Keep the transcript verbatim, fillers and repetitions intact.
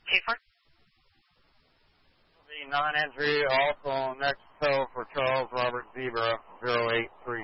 two four. The non-entry, also next tow for Charles Robert Zebra, zero eight three.